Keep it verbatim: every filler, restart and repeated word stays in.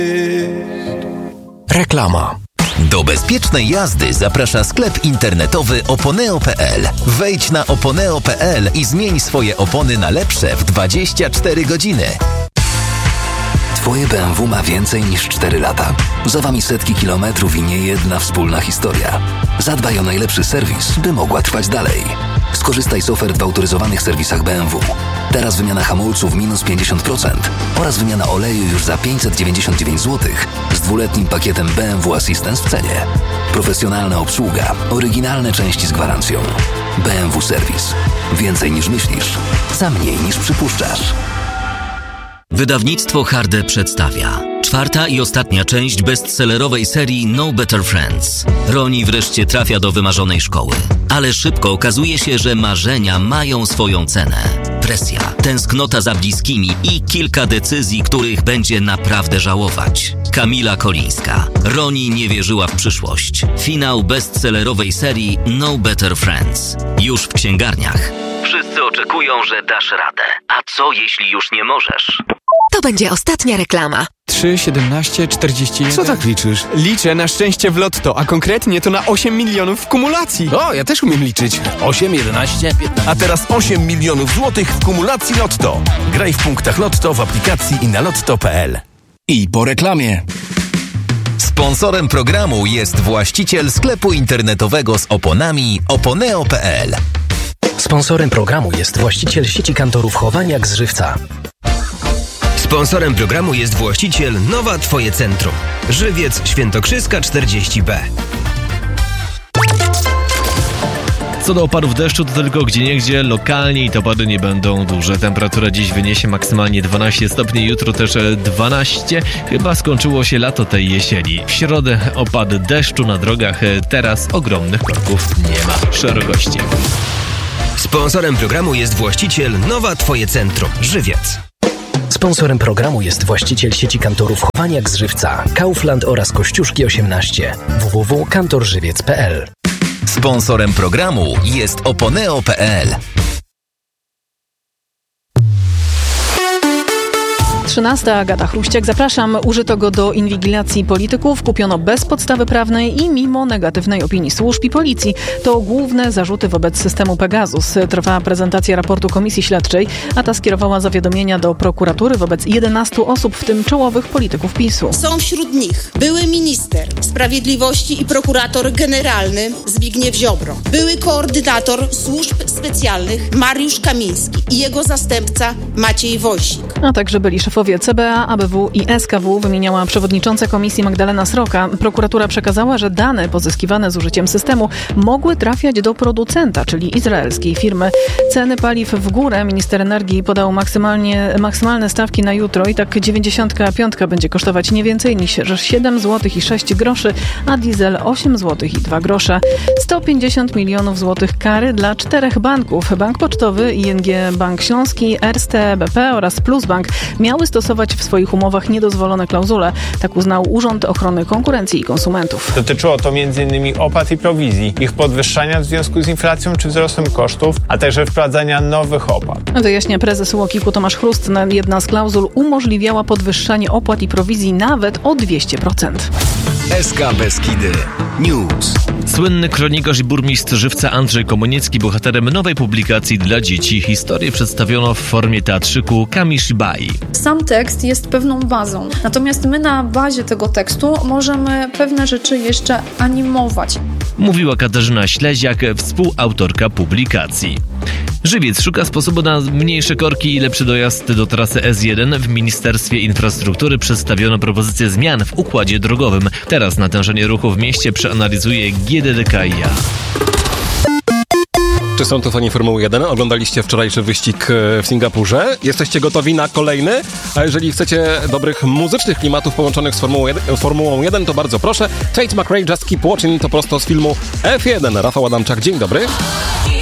Reklama. Do bezpiecznej jazdy zaprasza sklep internetowy oponeo kropka pe el. Wejdź na oponeo kropka pe el i zmień swoje opony na lepsze w dwadzieścia cztery godziny. Twoje B M W ma więcej niż cztery lata. Za wami setki kilometrów i nie jedna wspólna historia. Zadbaj o najlepszy serwis, by mogła trwać dalej. Skorzystaj z ofert w autoryzowanych serwisach B M W. Teraz wymiana hamulców minus pięćdziesiąt procent oraz wymiana oleju już za pięćset dziewięćdziesiąt dziewięć złotych z dwuletnim pakietem B M W Assistance w cenie. Profesjonalna obsługa, oryginalne części z gwarancją. B M W Serwis. Więcej niż myślisz, za mniej niż przypuszczasz. Wydawnictwo Harde przedstawia czwarta i ostatnia część bestsellerowej serii No Better Friends. Roni wreszcie trafia do wymarzonej szkoły. Ale szybko okazuje się, że marzenia mają swoją cenę. Presja, tęsknota za bliskimi i kilka decyzji, których będzie naprawdę żałować. Kamila Kolińska. Roni nie wierzyła w przyszłość. Finał bestsellerowej serii No Better Friends. Już w księgarniach. Wszyscy oczekują, że dasz radę. A co jeśli już nie możesz? To będzie ostatnia reklama. trzy, siedemnaście, czterdzieści jeden. Co tak liczysz? Liczę na szczęście w lotto, a konkretnie to na osiem milionów w kumulacji. O, ja też umiem liczyć. osiem, jedenaście, piętnaście. A teraz osiem milionów złotych w kumulacji Lotto. Graj w punktach Lotto w aplikacji i na lotto kropka pe el. I po reklamie. Sponsorem programu jest właściciel sklepu internetowego z oponami oponeo kropka pe el. Sponsorem programu jest właściciel sieci kantorów Chowaniak z Żywca. Sponsorem programu jest właściciel Nowa Twoje Centrum. Żywiec Świętokrzyska czterdzieści B. Co do opadów deszczu, to tylko gdzieniegdzie lokalnie i te opady nie będą duże. Temperatura dziś wyniesie maksymalnie dwanaście stopni, jutro też dwanaście. Chyba skończyło się lato tej jesieni. W środę opady deszczu na drogach, teraz ogromnych korków nie ma. Szerokości. Sponsorem programu jest właściciel Nowa Twoje Centrum. Żywiec. Sponsorem programu jest właściciel sieci kantorów Chowaniak z Żywca, Kaufland oraz Kościuszki osiemnaście. w w w kropka kantor żywiec kropka pe el. Sponsorem programu jest oponeo kropka pe el. trzynasta Agata Chruściak. Zapraszam. Użyto go do inwigilacji polityków. Kupiono bez podstawy prawnej i mimo negatywnej opinii służb i policji. To główne zarzuty wobec systemu Pegasus. Trwa prezentacja raportu Komisji Śledczej, a ta skierowała zawiadomienia do prokuratury wobec jedenastu osób, w tym czołowych polityków PiSu. Są wśród nich były minister sprawiedliwości i prokurator generalny Zbigniew Ziobro, były koordynator służb specjalnych Mariusz Kamiński i jego zastępca Maciej Wojsik. A także byli szefowie C B A, A B W i S K W, wymieniała przewodnicząca komisji Magdalena Sroka. Prokuratura przekazała, że dane pozyskiwane z użyciem systemu mogły trafiać do producenta, czyli izraelskiej firmy. Ceny paliw w górę. Minister energii podał maksymalnie, maksymalne stawki na jutro i tak dziewięćdziesiątka piątka będzie kosztować nie więcej niż siedem złotych i sześć groszy, a diesel osiem złotych i dwa grosze. sto pięćdziesiąt milionów złotych kary dla czterech banków. Bank Pocztowy, I N G Bank Śląski, Erste, B P oraz Plusbank miały stosować w swoich umowach niedozwolone klauzule. Tak uznał Urząd Ochrony Konkurencji i Konsumentów. Dotyczyło to między innymi opłat i prowizji, ich podwyższania w związku z inflacją czy wzrostem kosztów, a także wprowadzania nowych opłat. Wyjaśnia prezes UOKiK-u Tomasz Chrust. Jedna z klauzul umożliwiała podwyższanie opłat i prowizji nawet o dwieście procent. S K Beskidy News. Słynny kronikarz i burmistrz Żywca Andrzej Komuniecki bohaterem nowej publikacji dla dzieci. Historię przedstawiono w formie teatrzyku Kamishibai. Sam tekst jest pewną bazą, natomiast my na bazie tego tekstu możemy pewne rzeczy jeszcze animować. Mówiła Katarzyna Śleziak, współautorka publikacji. Żywiec szuka sposobu na mniejsze korki i lepszy dojazd do trasy S jeden. W Ministerstwie Infrastruktury przedstawiono propozycję zmian w układzie drogowym. Teraz natężenie ruchu w mieście przeanalizuje G D D K i A. Czy są to fani Formuły jeden? Oglądaliście wczorajszy wyścig w Singapurze? Jesteście gotowi na kolejny? A jeżeli chcecie dobrych muzycznych klimatów połączonych z Formułą jeden, Formułą jeden, to bardzo proszę. Tate McRae, Just Keep Watching, to prosto z filmu F jeden. Rafał Adamczak, dzień dobry.